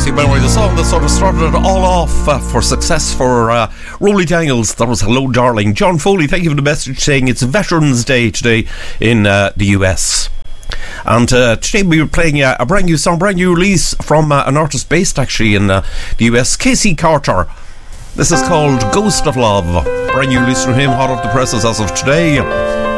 classic memory, the song that sort of started it all off for success for Rolly Daniels. That was Hello Darling. John Foley, thank you for the message saying it's Veterans Day today in the US. And today we were playing a brand new song, brand new release from an artist based actually in the US, Casey Carter. This is called Ghost of Love. Brand new release from him, hot off the presses as of today.